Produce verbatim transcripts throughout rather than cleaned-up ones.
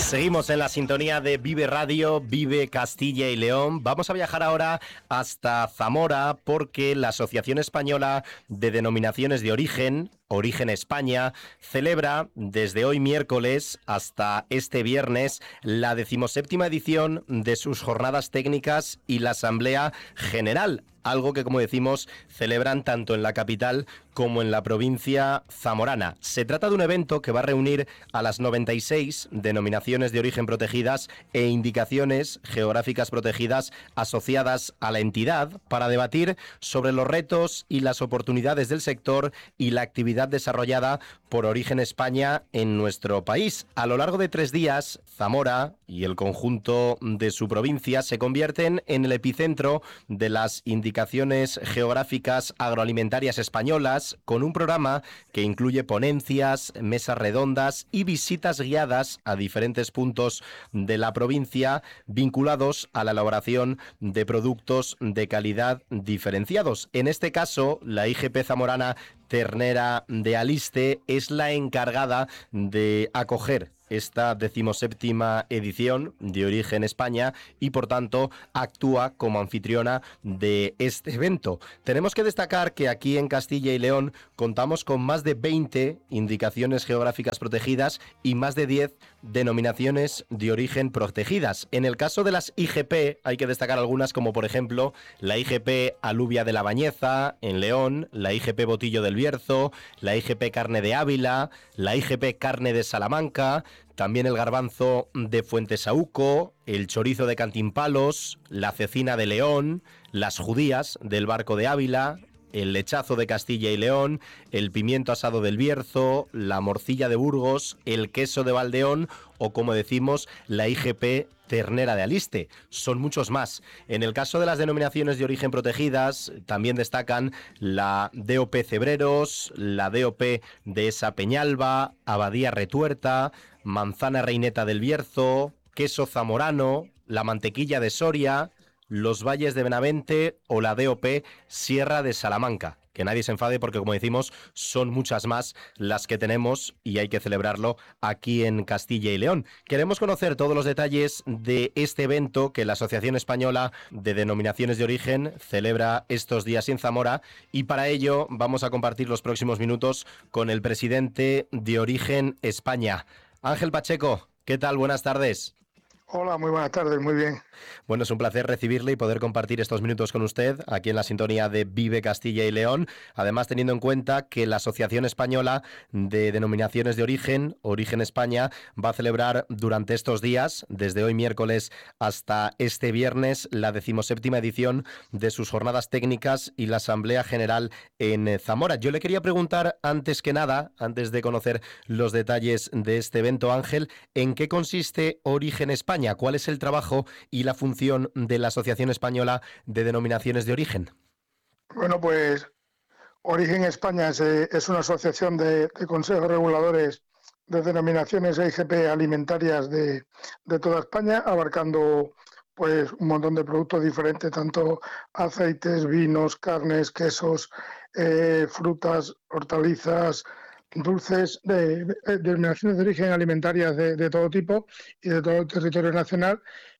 Seguimos en la sintonía de Vive Radio, Vive Castilla y León. Vamos a viajar ahora hasta Zamora porque la Asociación Española de Denominaciones de Origen, Origen España, celebra desde hoy miércoles hasta este viernes la decimoséptima edición de sus jornadas técnicas y la Asamblea General. Algo que, como decimos, celebran tanto en la capital como en la provincia zamorana. Se trata de un evento que va a reunir a las noventa y seis denominaciones de origen protegidas e indicaciones geográficas protegidas asociadas a la entidad para debatir sobre los retos y las oportunidades del sector y la actividad desarrollada por Origen España en nuestro país. A lo largo de tres días, Zamora y el conjunto de su provincia se convierten en el epicentro de las indicaciones geográficas agroalimentarias españolas, con un programa que incluye ponencias, mesas redondas y visitas guiadas a diferentes puntos de la provincia vinculados a la elaboración de productos de calidad diferenciados. En este caso, la I G P zamorana Ternera de Aliste es la encargada de acoger esta decimoséptima edición de Origen España y, por tanto, actúa como anfitriona de este evento. Tenemos que destacar que aquí en Castilla y León contamos con más de veinte indicaciones geográficas protegidas y más de diez denominaciones de origen protegidas. En el caso de las I G P hay que destacar algunas como, por ejemplo, la I G P Alubia de la Bañeza en León, la I G P Botillo del Bierzo, la I G P Carne de Ávila, la I G P Carne de Salamanca, también el garbanzo de Fuentesauco, el chorizo de Cantimpalos, la cecina de León, las judías del Barco de Ávila, el lechazo de Castilla y León, el pimiento asado del Bierzo, la morcilla de Burgos, el queso de Valdeón o, como decimos, la I G P Ternera de Aliste. Son muchos más. En el caso de las denominaciones de origen protegidas, también destacan la D O P Cebreros, la D O P Dehesa Peñalba, Abadía Retuerta, manzana reineta del Bierzo, queso zamorano, la mantequilla de Soria, los Valles de Benavente o la D O P Sierra de Salamanca. Que nadie se enfade porque, como decimos, son muchas más las que tenemos y hay que celebrarlo aquí en Castilla y León. Queremos conocer todos los detalles de este evento que la Asociación Española de Denominaciones de Origen celebra estos días en Zamora, y para ello vamos a compartir los próximos minutos con el presidente de Origen España. Ángel Pacheco, ¿qué tal? Buenas tardes. Hola, muy buenas tardes, muy bien. Bueno, es un placer recibirle y poder compartir estos minutos con usted aquí en la sintonía de Vive Castilla y León. Además, teniendo en cuenta que la Asociación Española de Denominaciones de Origen, Origen España, va a celebrar durante estos días, desde hoy miércoles hasta este viernes, la decimoséptima edición de sus jornadas técnicas y la Asamblea General en Zamora. Yo le quería preguntar, antes que nada, antes de conocer los detalles de este evento, Ángel, ¿en qué consiste Origen España? ¿Cuál es el trabajo y la función de la Asociación Española de Denominaciones de Origen? Bueno, pues Origen España es, es una asociación de, de consejos reguladores de denominaciones E I G P alimentarias de, de toda España, abarcando pues un montón de productos diferentes, tanto aceites, vinos, carnes, quesos, eh, frutas, hortalizas, dulces, de, de, de denominaciones de origen alimentarias de, de todo tipo y de todo el territorio nacional,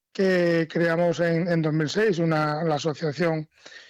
que creamos en, en dos mil seis, una, la Asociación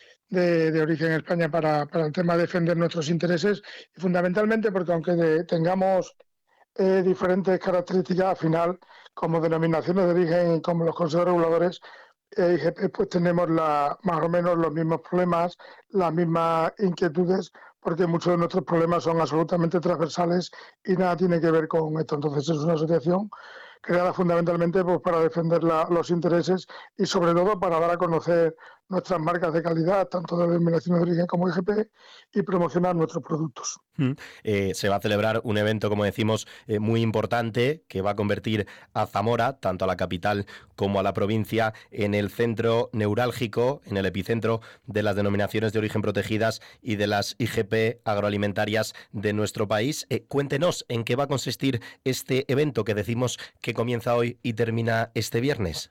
de, de Origen España para, para el tema de defender nuestros intereses, y fundamentalmente porque aunque de, tengamos eh, diferentes características, al final, como denominaciones de origen, como los consejos reguladores, E I G P, pues tenemos la, más o menos los mismos problemas, las mismas inquietudes, porque muchos de nuestros problemas son absolutamente transversales y nada tiene que ver con esto. Entonces es una asociación creada fundamentalmente pues, para defender la, los intereses y sobre todo para dar a conocer nuestras marcas de calidad, tanto de denominaciones de origen como I G P, y promocionar nuestros productos. Mm. Eh, se va a celebrar un evento, como decimos, eh, muy importante, que va a convertir a Zamora, tanto a la capital como a la provincia, en el centro neurálgico, en el epicentro de las denominaciones de origen protegidas y de las I G P agroalimentarias de nuestro país. Eh, cuéntenos en qué va a consistir este evento que decimos que comienza hoy y termina este viernes.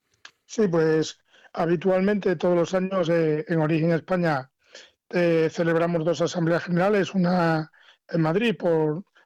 Sí, pues habitualmente todos los años eh, en Origen España eh, celebramos dos asambleas generales, una en Madrid por,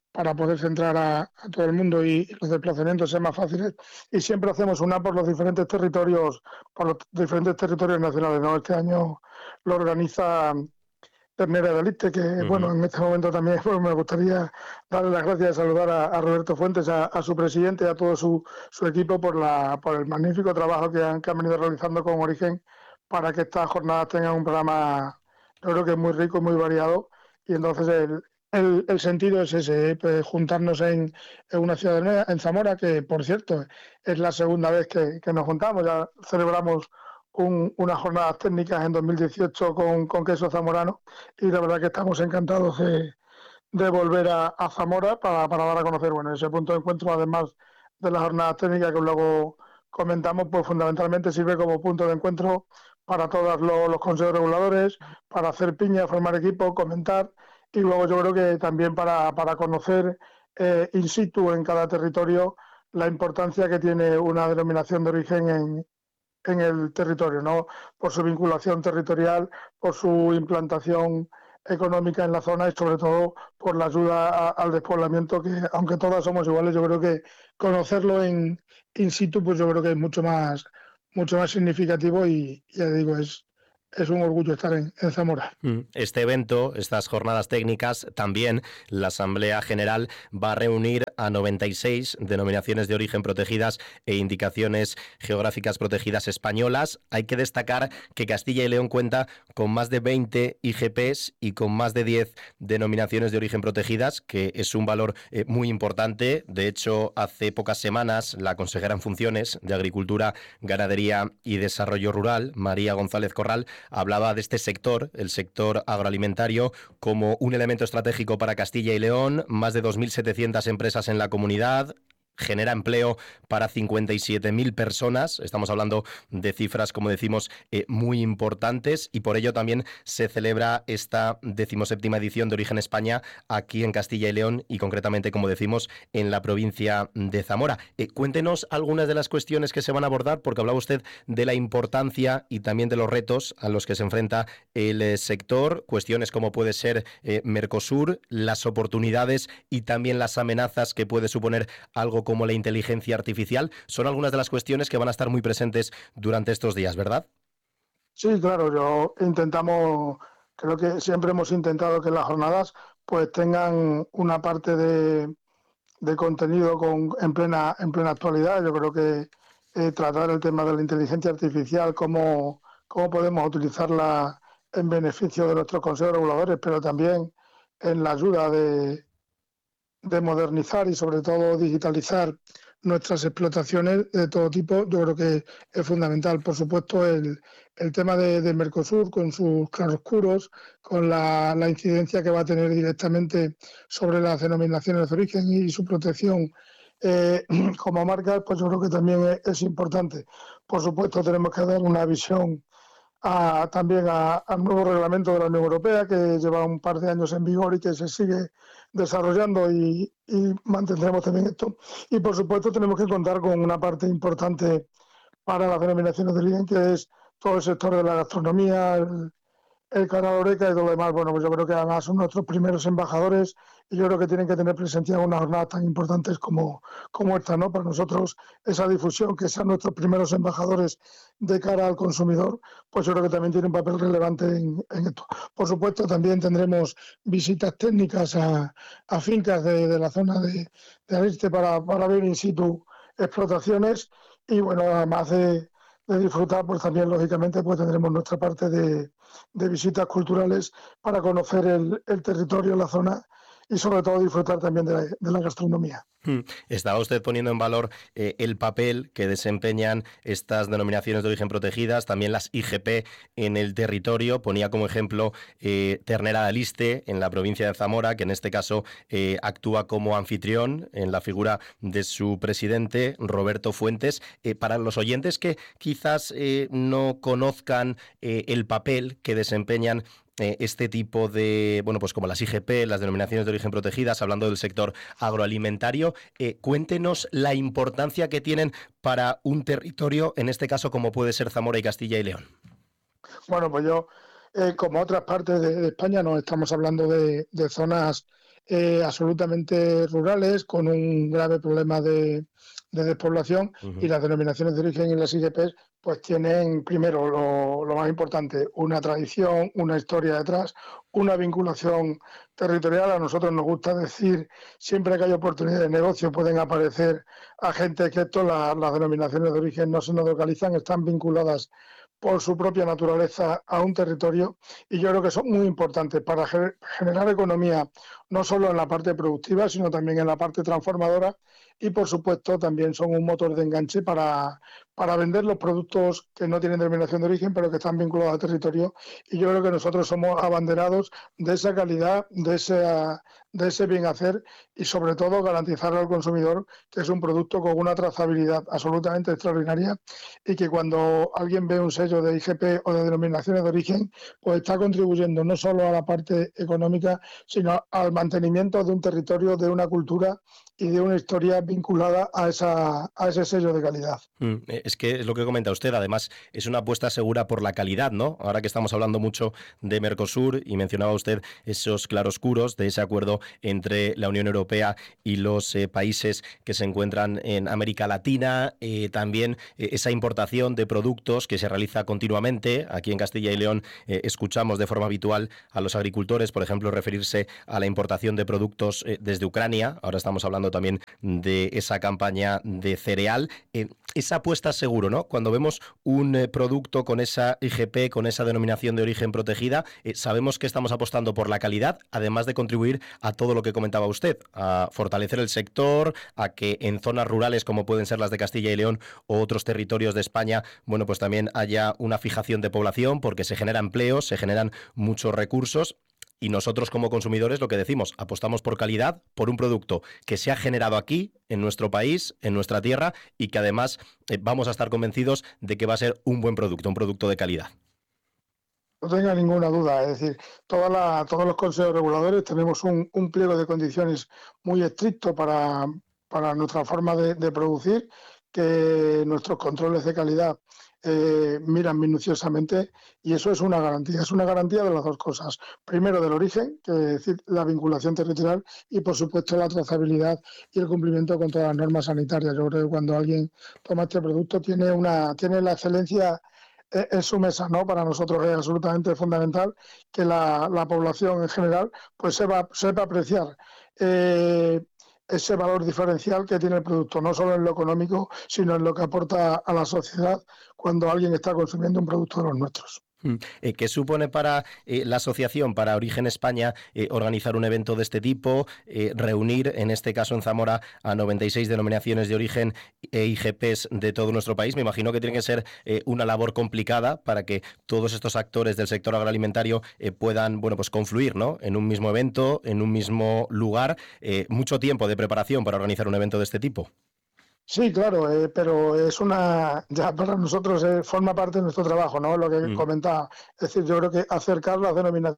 para poder centrar a, a todo el mundo y, y los desplazamientos sean más fáciles. Y siempre hacemos una por los diferentes territorios, por los diferentes territorios nacionales, ¿no? Este año lo organiza Ternera de Liste, que uh-huh. bueno, en este momento también pues, me gustaría darle las gracias y saludar a, a Roberto Fuentes, a, a su presidente y a todo su, su equipo por, la, por el magnífico trabajo que han, que han venido realizando con Origen para que estas jornadas tengan un programa, yo creo que es muy rico, muy variado, y entonces el, el, el sentido es ese, pues, juntarnos en, en una ciudad nueva, en Zamora, que por cierto es la segunda vez que, que nos juntamos, ya celebramos Un, unas jornadas técnicas en dos mil dieciocho con, con queso zamorano y la verdad que estamos encantados de, de volver a, a Zamora para, para dar a conocer bueno, ese punto de encuentro, además de las jornadas técnicas que luego comentamos, pues fundamentalmente sirve como punto de encuentro para todos los, los consejos reguladores, para hacer piña, formar equipo, comentar y luego yo creo que también para, para conocer eh, in situ en cada territorio la importancia que tiene una denominación de origen en en el territorio, ¿no? Por su vinculación territorial, por su implantación económica en la zona y sobre todo por la ayuda a, al despoblamiento, que aunque todas somos iguales, yo creo que conocerlo en in situ, pues yo creo que es mucho más, mucho más significativo y ya digo, es, es un orgullo estar en, en Zamora. Este evento, estas jornadas técnicas, también la Asamblea General va a reunir a noventa y seis denominaciones de origen protegidas e indicaciones geográficas protegidas españolas. Hay que destacar que Castilla y León cuenta con más de veinte I G Ps y con más de diez denominaciones de origen protegidas, que es un valor eh, muy importante. De hecho, hace pocas semanas la consejera en funciones de Agricultura, Ganadería y Desarrollo Rural, María González Corral, hablaba de este sector, el sector agroalimentario, como un elemento estratégico para Castilla y León. Más de dos mil setecientas empresas en la comunidad, genera empleo para cincuenta y siete mil personas. Estamos hablando de cifras, como decimos, eh, muy importantes, y por ello también se celebra esta decimoséptima edición de Origen España aquí en Castilla y León y concretamente, como decimos, en la provincia de Zamora. Eh, cuéntenos algunas de las cuestiones que se van a abordar, porque hablaba usted de la importancia y también de los retos a los que se enfrenta el eh, sector, cuestiones como puede ser eh, Mercosur, las oportunidades y también las amenazas que puede suponer algo como la inteligencia artificial. Son algunas de las cuestiones que van a estar muy presentes durante estos días, ¿verdad? Sí, claro, yo intentamos, creo que siempre hemos intentado que las jornadas pues tengan una parte de, de contenido con, en, plena, en plena actualidad. Yo creo que eh, tratar el tema de la inteligencia artificial, cómo, cómo podemos utilizarla en beneficio de nuestros consejos reguladores, pero también en la ayuda de de modernizar y sobre todo digitalizar nuestras explotaciones de todo tipo, yo creo que es fundamental. Por supuesto, el, el tema de, de Mercosur con sus claroscuros, con la, la incidencia que va a tener directamente sobre las denominaciones de origen y su protección eh, como marcas, pues yo creo que también es, es importante. Por supuesto, tenemos que dar una visión a, también al nuevo reglamento de la Unión Europea, que lleva un par de años en vigor y que se sigue desarrollando y, y mantendremos también esto. Y por supuesto tenemos que contar con una parte importante para las denominaciones de origen, que es todo el sector de la gastronomía, el, el canal Oreca y todo lo demás. Bueno, pues yo creo que además son nuestros primeros embajadores y yo creo que tienen que tener presencia en unas jornadas tan importantes como, como esta, ¿no? Para nosotros esa difusión, que sean nuestros primeros embajadores de cara al consumidor, pues yo creo que también tiene un papel relevante en, en esto. Por supuesto, también tendremos visitas técnicas a, a fincas de, de la zona de, de Aliste para, para ver in situ explotaciones y bueno, además de, de disfrutar, pues también lógicamente pues tendremos nuestra parte de, de visitas culturales para conocer el, el territorio, la zona y sobre todo disfrutar también de la, de la gastronomía. Estaba usted poniendo en valor eh, el papel que desempeñan estas denominaciones de origen protegidas, también las I G P en el territorio. Ponía como ejemplo eh, Ternera de Aliste en la provincia de Zamora, que en este caso eh, actúa como anfitrión en la figura de su presidente, Roberto Fuentes. Eh, para los oyentes que quizás eh, no conozcan eh, el papel que desempeñan este tipo de, bueno, pues como las I G P, las denominaciones de origen protegidas, hablando del sector agroalimentario, eh, cuéntenos la importancia que tienen para un territorio, en este caso como puede ser Zamora y Castilla y León. Bueno, pues yo, eh, como otras partes de, de España, no estamos hablando de, de zonas eh, absolutamente rurales, con un grave problema de, de despoblación, y Uh-huh. las denominaciones de origen y las I G P pues tienen, primero, lo, lo más importante, una tradición, una historia detrás, una vinculación territorial. A nosotros nos gusta decir, siempre que hay oportunidad de negocio pueden aparecer agentes que esto, la, las denominaciones de origen no se nos localizan, están vinculadas por su propia naturaleza a un territorio, y yo creo que son muy importantes para generar economía, no solo en la parte productiva, sino también en la parte transformadora, y por supuesto también son un motor de enganche para, para vender los productos que no tienen denominación de origen pero que están vinculados al territorio, y yo creo que nosotros somos abanderados de esa calidad, de ese, de ese bien hacer, y sobre todo garantizar al consumidor que es un producto con una trazabilidad absolutamente extraordinaria, y que cuando alguien ve un sello de I G P o de denominaciones de origen, pues está contribuyendo no solo a la parte económica, sino al mantenimiento de un territorio, de una cultura y de una historia vinculada a, esa, a ese sello de calidad. Mm, es que es lo que comenta usted, además es una apuesta segura por la calidad, ¿no? Ahora que estamos hablando mucho de Mercosur y mencionaba usted esos claroscuros de ese acuerdo entre la Unión Europea y los eh, países que se encuentran en América Latina, eh, también eh, esa importación de productos que se realiza continuamente. Aquí en Castilla y León eh, escuchamos de forma habitual a los agricultores, por ejemplo, referirse a la importación de productos eh, desde Ucrania. Ahora estamos hablando también de esa campaña de cereal. Eh, esa apuesta seguro, ¿no? Cuando vemos un eh, producto con esa I G P, con esa denominación de origen protegida, eh, sabemos que estamos apostando por la calidad, además de contribuir a todo lo que comentaba usted, a fortalecer el sector, a que en zonas rurales como pueden ser las de Castilla y León o otros territorios de España, bueno, pues también haya una fijación de población porque se generan empleos, se generan muchos recursos. Y nosotros como consumidores lo que decimos, apostamos por calidad, por un producto que se ha generado aquí, en nuestro país, en nuestra tierra, y que además eh, vamos a estar convencidos de que va a ser un buen producto, un producto de calidad. No tenga ninguna duda, es decir, toda la, todos los consejos reguladores tenemos un, un pliego de condiciones muy estricto para, para nuestra forma de, de producir, que nuestros controles de calidad eh, miran minuciosamente, y eso es una garantía, es una garantía de las dos cosas. Primero, del origen, que es decir, la vinculación territorial, y por supuesto la trazabilidad y el cumplimiento con todas las normas sanitarias. Yo creo que cuando alguien toma este producto tiene, una, tiene la excelencia en su mesa, ¿no? Para nosotros es absolutamente fundamental que la, la población en general pues sepa, sepa apreciar eh, ese valor diferencial que tiene el producto, no solo en lo económico, sino en lo que aporta a la sociedad cuando alguien está consumiendo un producto de los nuestros. Eh, ¿Qué supone para eh, la asociación, para Origen España, eh, organizar un evento de este tipo, eh, reunir, en este caso en Zamora, a noventa y seis denominaciones de origen e I G Ps de todo nuestro país? Me imagino que tiene que ser eh, una labor complicada para que todos estos actores del sector agroalimentario eh, puedan, bueno, pues confluir, ¿no? En un mismo evento, en un mismo lugar. Eh, mucho tiempo de preparación para organizar un evento de este tipo. Sí, claro, eh, pero es una, ya para nosotros eh, forma parte de nuestro trabajo, ¿no? Lo que Mm. comentaba. Es decir, yo creo que acercar las denominaciones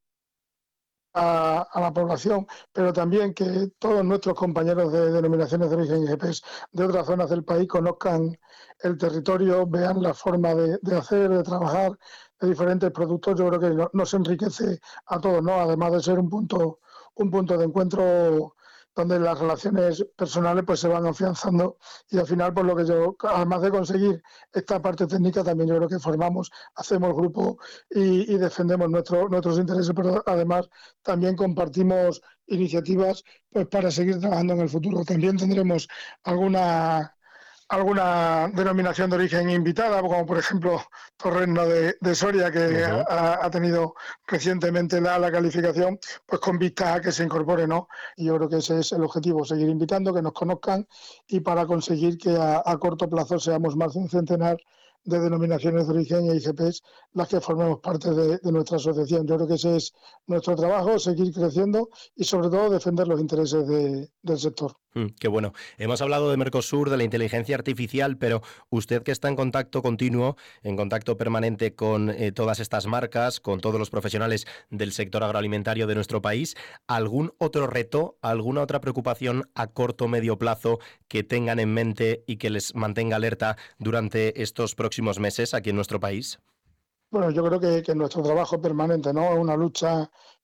a, a la población, pero también que todos nuestros compañeros de denominaciones de origen I G Ps de otras zonas del país conozcan el territorio, vean la forma de, de hacer, de trabajar de diferentes productos. Yo creo que no, nos enriquece a todos, ¿no? Además de ser un punto, un punto de encuentro donde las relaciones personales pues se van afianzando, y al final, por lo que yo, además de conseguir esta parte técnica, también yo creo que formamos, hacemos grupo y, y defendemos nuestro, nuestros intereses, pero además también compartimos iniciativas pues para seguir trabajando en el futuro. También tendremos alguna alguna denominación de origen invitada, como por ejemplo Torreno de, de Soria, que Uh-huh. ha, ha tenido recientemente la, la calificación, pues con vistas a que se incorpore, ¿no? Y yo creo que ese es el objetivo, seguir invitando, que nos conozcan, y para conseguir que a, a corto plazo seamos más de un centenar de denominaciones de origen e I G Ps las que formemos parte de, de nuestra asociación. Yo creo que ese es nuestro trabajo, seguir creciendo y sobre todo defender los intereses de, del sector. Mm, qué bueno. Hemos hablado de Mercosur, de la inteligencia artificial, pero usted, que está en contacto continuo, en contacto permanente con eh, todas estas marcas, con todos los profesionales del sector agroalimentario de nuestro país, ¿algún otro reto, alguna otra preocupación a corto o medio plazo que tengan en mente y que les mantenga alerta durante estos próximos meses aquí en nuestro país? Bueno, yo creo que, que nuestro trabajo permanente, ¿no? Es una lucha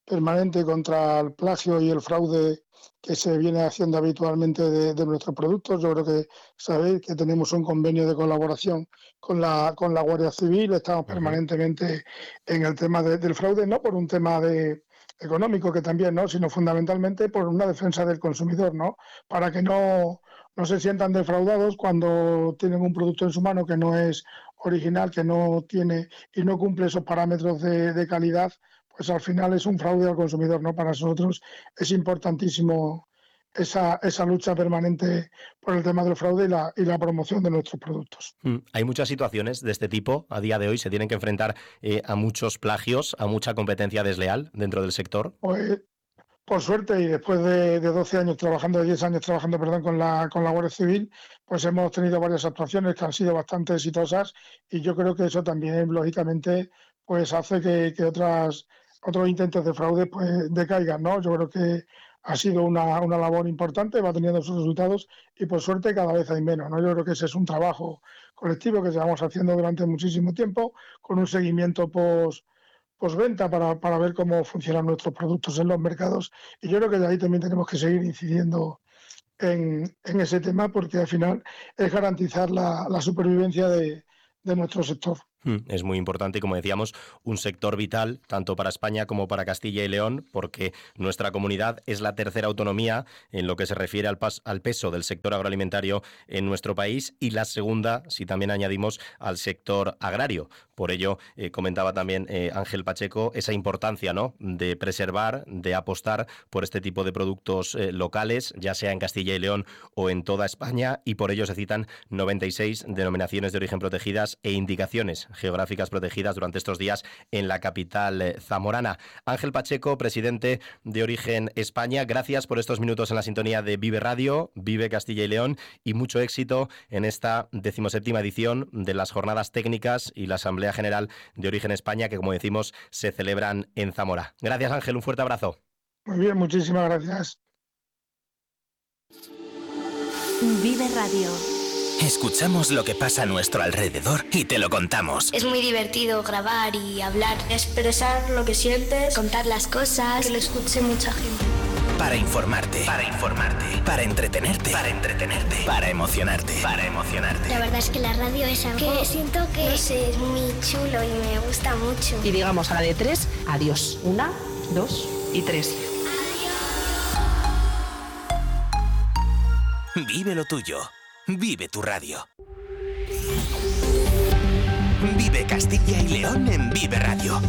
permanente contra el plagio y el fraude que se viene haciendo habitualmente de, de nuestros productos. Yo creo que sabéis que tenemos un convenio de colaboración con la, con la Guardia Civil, estamos uh-huh. permanentemente en el tema de, del fraude, no por un tema de económico, que también, ¿no?, sino fundamentalmente por una defensa del consumidor, ¿no?, para que no, no se sientan defraudados cuando tienen un producto en su mano que no es original, que no tiene y no cumple esos parámetros de, de calidad, pues al final es un fraude al consumidor, ¿no? Para nosotros es importantísimo esa, esa lucha permanente por el tema del fraude y la, y la promoción de nuestros productos. Mm, hay muchas situaciones de este tipo a día de hoy, se tienen que enfrentar eh, a muchos plagios, a mucha competencia desleal dentro del sector. Pues, por suerte, y después de, de doce años trabajando, de diez años trabajando, perdón, con la, con la Guardia Civil, pues hemos tenido varias actuaciones que han sido bastante exitosas, y yo creo que eso también, lógicamente, pues hace que, que otras, otros intentos de fraude pues decaigan, ¿no? Yo creo que ha sido una, una labor importante, va teniendo sus resultados, y por suerte cada vez hay menos, ¿no? Yo creo que ese es un trabajo colectivo que llevamos haciendo durante muchísimo tiempo, con un seguimiento post postventa para, para ver cómo funcionan nuestros productos en los mercados, y yo creo que de ahí también tenemos que seguir incidiendo en, en ese tema, porque al final es garantizar la, la supervivencia de, de nuestro sector. Es muy importante y, como decíamos, un sector vital tanto para España como para Castilla y León, porque nuestra comunidad es la tercera autonomía en lo que se refiere al, pas, al peso del sector agroalimentario en nuestro país, y la segunda, si también añadimos al sector agrario. Por ello, eh, comentaba también eh, Ángel Pacheco esa importancia, ¿no?, de preservar, de apostar por este tipo de productos eh, locales, ya sea en Castilla y León o en toda España, y por ello se citan noventa y seis denominaciones de origen protegidas e indicaciones geográficas protegidas durante estos días en la capital eh, zamorana. Ángel Pacheco, presidente de Origen España, gracias por estos minutos en la sintonía de Vive Radio, Vive Castilla y León, y mucho éxito en esta decimoséptima edición de las jornadas técnicas y la Asamblea General de Origen España, que, como decimos, se celebran en Zamora. Gracias, Ángel, un fuerte abrazo. Muy bien, muchísimas gracias. Vive Radio. Escuchamos lo que pasa a nuestro alrededor y te lo contamos. Es muy divertido grabar y hablar, expresar lo que sientes, contar las cosas, que lo escuche mucha gente. Para informarte, para informarte, para entretenerte, para entretenerte, para emocionarte, para emocionarte. La verdad es que la radio es algo que siento que, no sé, es muy chulo y me gusta mucho. Y digamos a la de tres, adiós. Una, dos y tres. Adiós. Vive lo tuyo. Vive tu radio. Vive Castilla y León en Vive Radio.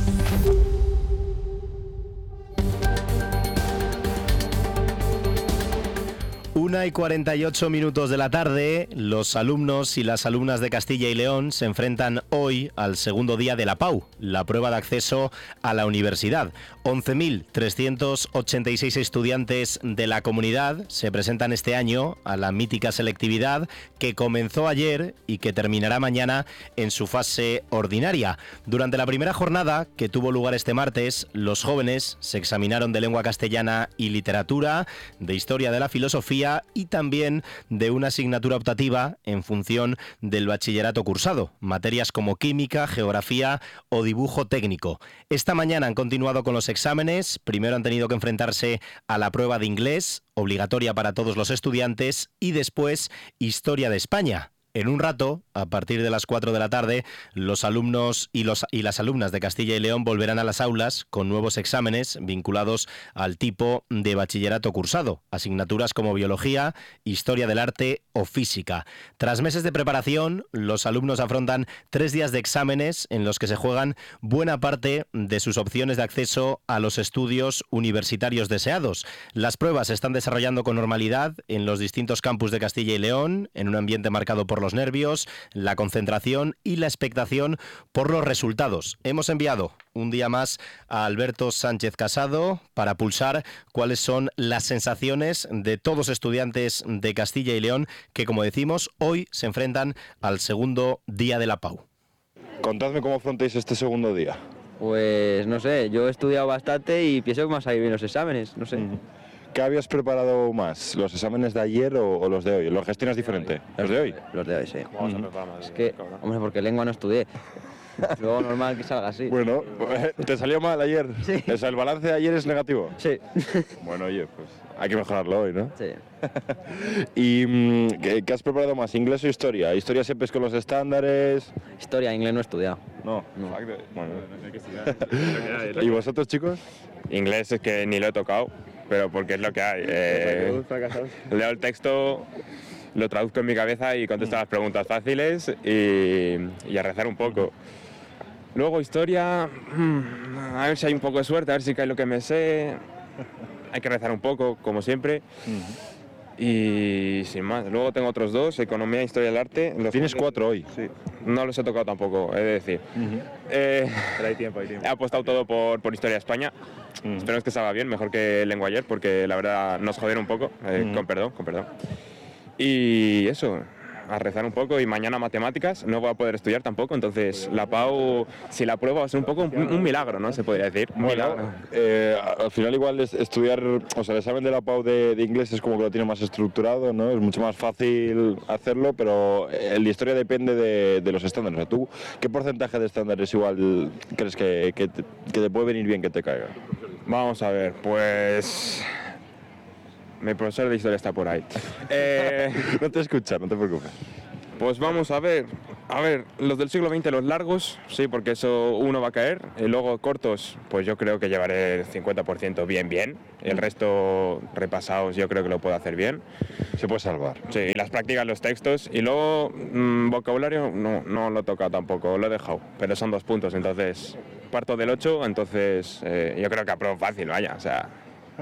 Una y cuarenta y ocho minutos de la tarde, los alumnos y las alumnas de Castilla y León se enfrentan hoy al segundo día de la PAU, la prueba de acceso a la universidad. once mil trescientos ochenta y seis estudiantes de la comunidad se presentan este año a la mítica selectividad que comenzó ayer y que terminará mañana en su fase ordinaria. Durante la primera jornada, que tuvo lugar este martes, los jóvenes se examinaron de lengua castellana y literatura, de historia de la filosofía y también de una asignatura optativa en función del bachillerato cursado, materias como química, geografía o dibujo técnico. Esta mañana han continuado con los exámenes. Primero han tenido que enfrentarse a la prueba de inglés, obligatoria para todos los estudiantes, y después historia de España. En un rato, a partir de las cuatro de la tarde, los alumnos y, los, y las alumnas de Castilla y León volverán a las aulas con nuevos exámenes vinculados al tipo de bachillerato cursado, asignaturas como biología, historia del arte o física. Tras meses de preparación, los alumnos afrontan tres días de exámenes en los que se juegan buena parte de sus opciones de acceso a los estudios universitarios deseados. Las pruebas se están desarrollando con normalidad en los distintos campus de Castilla y León, en un ambiente marcado por los nervios, la concentración y la expectación por los resultados. Hemos enviado un día más a Alberto Sánchez Casado para pulsar cuáles son las sensaciones de todos los estudiantes de Castilla y León que, como decimos, hoy se enfrentan al segundo día de la PAU. Contadme cómo afrontáis este segundo día. Pues no sé, yo he estudiado bastante y pienso que me han salido bien los exámenes, no sé. Mm. ¿Qué habías preparado más? ¿Los exámenes de ayer o, o los de hoy? ¿Los gestionas diferente? ¿Los de hoy? Los de hoy, sí. Mm. Es que, hombre, porque lengua no estudié. Luego normal que salga así. Bueno, ¿te salió mal ayer? Sí. O sea, ¿el balance de ayer es negativo? Sí. Bueno, oye, pues hay que mejorarlo hoy, ¿no? Sí. ¿Y mm, ¿qué, qué has preparado más, inglés o historia? ¿Historia siempre es con los estándares? Historia, inglés no he estudiado. No. Bueno. ¿Y vosotros, chicos? Inglés es que ni lo he tocado, pero porque es lo que hay. Eh, leo el texto, lo traduzco en mi cabeza y contesto las preguntas fáciles y, y a rezar un poco. Luego historia, hmm, a ver si hay un poco de suerte, a ver si cae lo que me sé. Hay que rezar un poco, como siempre. Y sin más. Luego tengo otros dos, economía e historia del arte. Los Tienes cuatro hoy. Sí. No los he tocado tampoco, he de decir. Uh-huh. eh, Pero hay tiempo, hay tiempo. He apostado todo por, por historia de España. Uh-huh. Esperemos que salga bien, mejor que lengua ayer, porque la verdad nos jodieron un poco, eh, uh-huh. con perdón, con perdón. Y eso, a rezar un poco. Y mañana matemáticas, no voy a poder estudiar tampoco, entonces la PAU, si la pruebo va a ser un poco un, un milagro, ¿no? Se podría decir. Un bueno, milagro. Eh, al final igual es estudiar, o sea, el examen de la PAU de, de inglés es como que lo tiene más estructurado, ¿no? Es mucho más fácil hacerlo, pero el de historia depende de, de los estándares. O sea, ¿tú qué porcentaje de estándares igual crees que, que, te, que te puede venir bien que te caiga? Vamos a ver, pues... Mi profesor de historia está por ahí. Eh, no te escucha, no te preocupes. Pues vamos a ver, a ver, los del siglo veinte, los largos, sí, porque eso uno va a caer. Y luego cortos, pues yo creo que llevaré el cincuenta por ciento bien, bien. El resto repasados yo creo que lo puedo hacer bien. Se puede salvar. Sí, y las prácticas, los textos. Y luego mmm, vocabulario, no, no lo he tocado tampoco, lo he dejado. Pero son dos puntos, entonces parto del ocho, entonces eh, yo creo que apruebo fácil, vaya, o sea...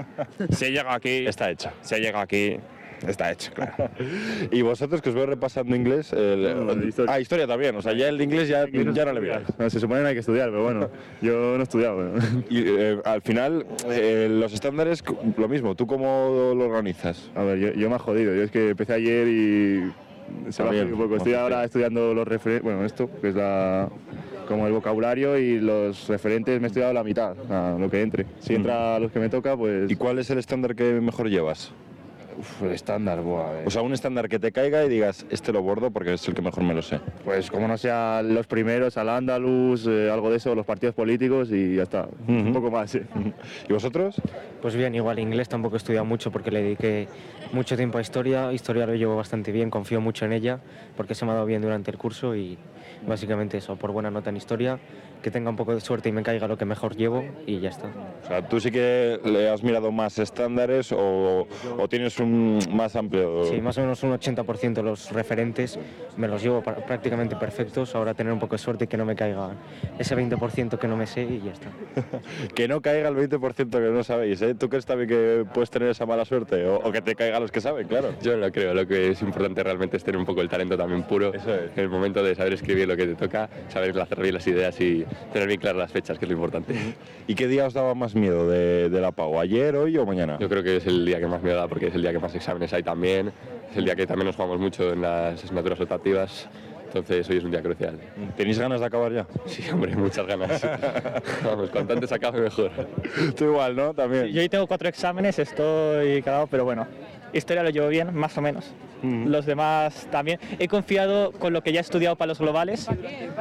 Si he llegado aquí... Está hecho. Si he llegado aquí... Está hecho, claro. ¿Y vosotros que os veo repasando inglés? El, no, el, historia. Ah, historia también, o sea, ya el inglés ya, ya no le miráis. No, se supone que hay que estudiar, pero bueno, yo no he estudiado. Pero... Y eh, al final, eh, los estándares, lo mismo, ¿tú cómo lo organizas? A ver, yo, yo me he jodido, yo es que empecé ayer y... Se va un poco. Estoy ahora estudiando los referentes, bueno, esto, que es la... como el vocabulario, y los referentes me he estudiado la mitad, a lo que entre. Si entra a los que me toca, pues... ¿Y cuál es el estándar que mejor llevas? Uf, el estándar, buah, o sea, un estándar que te caiga y digas, este lo bordo porque es el que mejor me lo sé. Pues como no sea los primeros, al Andalus, eh, algo de eso, los partidos políticos y ya está. Uh-huh. Un poco más, sí. ¿Y vosotros? Pues bien, igual inglés tampoco he estudiado mucho porque le dediqué mucho tiempo a historia. Historia lo llevo bastante bien, confío mucho en ella porque se me ha dado bien durante el curso y básicamente eso, por buena nota en historia, que tenga un poco de suerte y me caiga lo que mejor llevo y ya está. O sea, ¿tú sí que le has mirado más estándares o, o tienes un más amplio? Sí, más o menos un ochenta por ciento los referentes me los llevo prácticamente perfectos, ahora tener un poco de suerte y que no me caiga ese veinte por ciento que no me sé y ya está. Que no caiga el veinte por ciento que no sabéis, ¿eh? ¿Tú crees también que puedes tener esa mala suerte o, o que te caiga los que saben, claro? Yo no lo creo, lo que es importante realmente es tener un poco el talento también puro. Eso es. En el momento de saber escribir lo que te toca, saber hacer bien las ideas y tener bien claras las fechas, que es lo importante. ¿Y qué día os daba más miedo de, de la PAU? ¿Ayer, hoy o mañana? Yo creo que es el día que más miedo da porque es el día que más exámenes hay también, es el día que también nos jugamos mucho en las asignaturas optativas, entonces hoy es un día crucial. ¿Tenéis ganas de acabar ya? Sí, hombre, muchas ganas. Vamos, cuanto antes acabe mejor. Tú igual, ¿no? También. Sí, yo hoy tengo cuatro exámenes, estoy cagado, pero bueno, historia lo llevo bien, más o menos. Uh-huh. Los demás también. He confiado con lo que ya he estudiado para los globales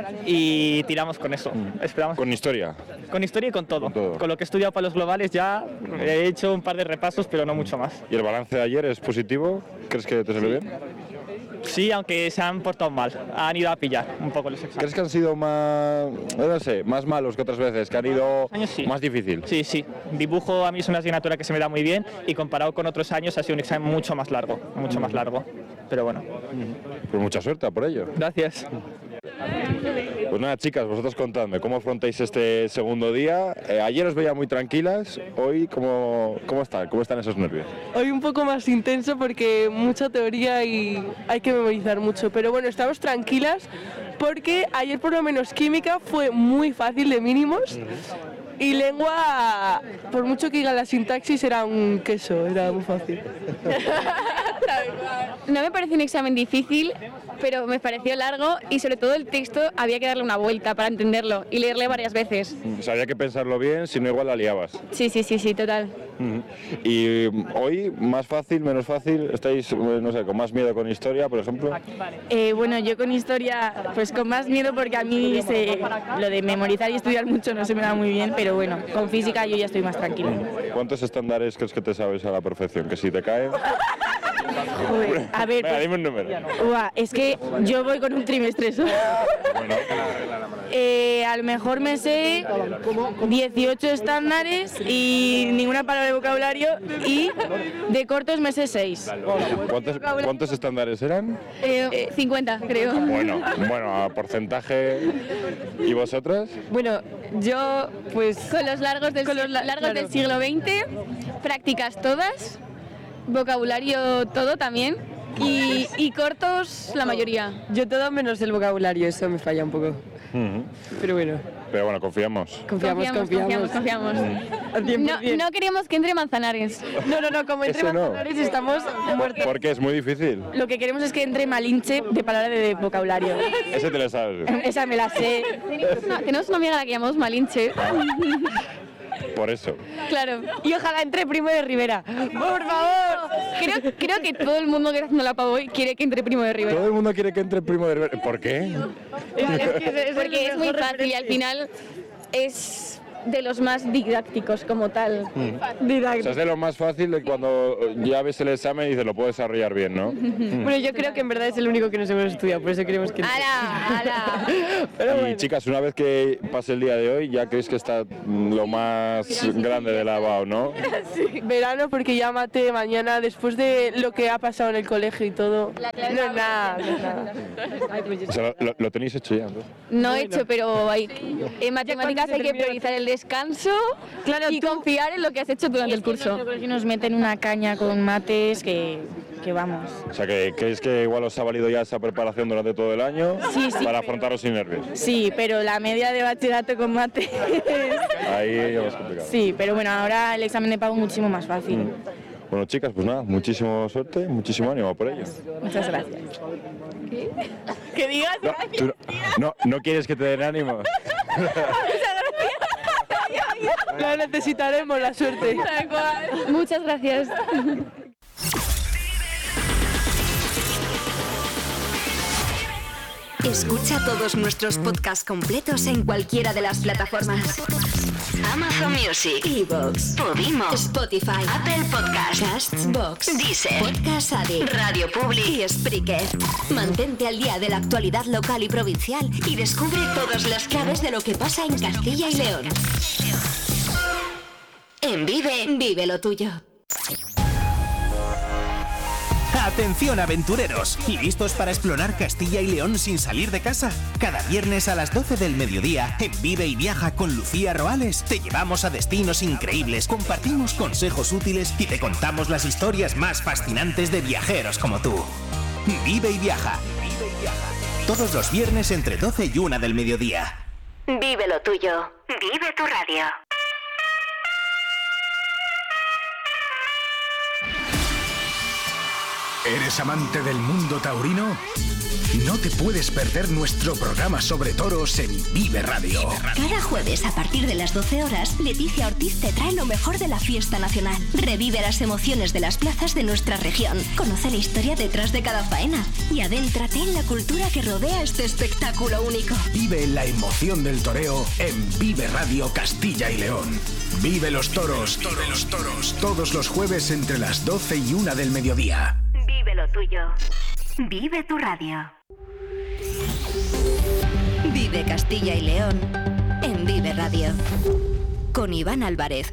y tiramos con eso. Uh-huh. Esperamos. ¿Con historia? Con historia y con todo. Con todo. Con lo que he estudiado para los globales ya uh-huh. he hecho un par de repasos, pero no mucho más. ¿Y el balance de ayer es positivo? ¿Crees que te salió sí. bien? Sí, aunque se han portado mal. Han ido a pillar un poco los exámenes. ¿Crees que han sido más, no sé, más malos que otras veces? ¿Que han ido años, sí. más difícil? Sí, sí. Dibujo a mí es una asignatura que se me da muy bien y comparado con otros años ha sido un examen mucho más largo, mucho más largo. Pero bueno. Pues mucha suerte por ello. Gracias. Pues nada, chicas, vosotros contadme, ¿cómo afrontáis este segundo día? Eh, ayer os veía muy tranquilas, hoy, ¿cómo, cómo están? ¿Cómo están esos nervios? Hoy un poco más intenso porque mucha teoría y hay que memorizar mucho, pero bueno, estamos tranquilas porque ayer por lo menos química fue muy fácil de mínimos y lengua, por mucho que diga la sintaxis, era un queso, era muy fácil. No me pareció un examen difícil, pero me pareció largo y sobre todo el texto había que darle una vuelta para entenderlo y leerle varias veces. O sea, había que pensarlo bien, si no igual la liabas. Sí, sí, sí, sí, total. Uh-huh. Y hoy, más fácil, menos fácil, ¿estáis, no sé, con más miedo con historia, por ejemplo? Eh, bueno, yo con historia, pues con más miedo porque a mí se, lo de memorizar y estudiar mucho no se me da muy bien, pero bueno, con física yo ya estoy más tranquila. ¿Cuántos estándares crees que te sabes a la perfección? Que si te caen... Uy, a ver, Venga, pues, dime un número. Uah, es que yo voy con un trimestre solo. Bueno. Eh, a lo mejor me sé dieciocho estándares y ninguna palabra de vocabulario, y de cortos me sé seis. ¿Cuántos, ¿Cuántos estándares eran? Eh, cincuenta, creo. Bueno, bueno, a porcentaje. ¿Y vosotras? Bueno, yo pues con los largos del, con los la- largos del siglo veinte, prácticas todas, vocabulario todo también y, y cortos la mayoría. Yo todo menos el vocabulario, eso me falla un poco. Uh-huh. Pero bueno. Pero bueno, confiamos. Confiamos, confiamos, confiamos. No, no queríamos que entre Manzanares. No, no, no, como entre Ese no. Manzanares estamos... ¿Por, porque es muy difícil. Lo que queremos es que entre Malinche de palabra de vocabulario. Ese te lo sabes. Esa me la sé. Tenemos una, tenemos una amiga a la que llamamos Malinche. Por eso. Claro. Y ojalá entre Primo de Rivera. ¡Por favor! Creo, creo que todo el mundo que está haciendo la pavo hoy quiere que entre Primo de Rivera. Todo el mundo quiere que entre Primo de Rivera. ¿Por qué? Porque es muy fácil y al final es de los más didácticos como tal. O sea, es de lo más fácil de cuando ya ves el examen y dices, lo puedo desarrollar bien, ¿no? Bueno, yo creo que en verdad es el único que nos hemos estudiado, por eso queremos que... ¡Hala! ¡Hala! Pero Y bueno. chicas, una vez que pase el día de hoy, ya creéis que está lo más grande de la B A U, ¿no? Sí. Verano, porque ya mate mañana, después de lo que ha pasado en el colegio y todo. No es nada, no es nada. O sea, lo, lo tenéis hecho ya, ¿no? No he hecho, pero hay, en matemáticas se hay que termine priorizar el descanso Claro, y confiar en lo que has hecho durante el curso. Y nos meten una caña con mates que, que vamos. O sea, que creéis que igual os ha valido ya esa preparación durante todo el año Sí, sí, para pero- afrontarlo sin nervios. Sí, pero la media de bachillerato con mates... Ahí ya lo es complicado. Sí, pero bueno, ahora el examen de pago es muchísimo más fácil. Bueno, chicas, pues nada, muchísima suerte, muchísimo ánimo por ello. Muchas gracias. Que digas No, tú no, no, no quieres que te den ánimo. La necesitaremos, la suerte. Muchas gracias. Escucha todos nuestros podcasts completos en cualquiera de las plataformas: Amazon Music, Evox, Podimo, Spotify, Apple Podcasts, Castbox, Deezer, Podcast Addict, Radio Public y Spreaker. Mantente al día de la actualidad local y provincial y descubre todas las claves de lo que pasa en Castilla y León. En Vive, vive lo tuyo. Atención aventureros, ¿listos para explorar Castilla y León sin salir de casa? Cada viernes a las doce del mediodía, en Vive y Viaja con Lucía Roales, te llevamos a destinos increíbles, compartimos consejos útiles y te contamos las historias más fascinantes de viajeros como tú. Vive y Viaja. Todos los viernes entre doce y una del mediodía. Vive lo tuyo. Vive tu radio. ¿Eres amante del mundo taurino? No te puedes perder nuestro programa sobre toros en Vive Radio. Cada jueves a partir de las doce horas, Leticia Ortiz te trae lo mejor de la fiesta nacional. Revive las emociones de las plazas de nuestra región. Conoce la historia detrás de cada faena y adéntrate en la cultura que rodea este espectáculo único. Vive la emoción del toreo en Vive Radio Castilla y León. Vive los toros, vive los toros. Todos los jueves entre las doce y una del mediodía. Vive lo tuyo. Vive tu radio. Vive Castilla y León en Vive Radio. Con Iván Álvarez.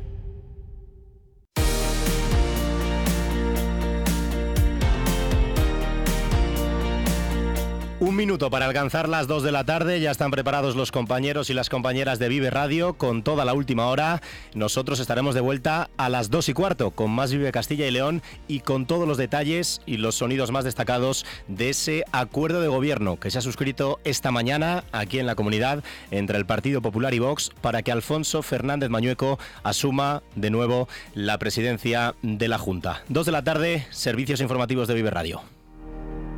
Un minuto para alcanzar las dos de la tarde. Ya están preparados los compañeros y las compañeras de Vive Radio con toda la última hora. Nosotros estaremos de vuelta a las dos y cuarto con más Vive Castilla y León y con todos los detalles y los sonidos más destacados de ese acuerdo de gobierno que se ha suscrito esta mañana aquí en la comunidad entre el Partido Popular y Vox para que Alfonso Fernández Mañueco asuma de nuevo la presidencia de la Junta. Dos de la tarde, servicios informativos de Vive Radio.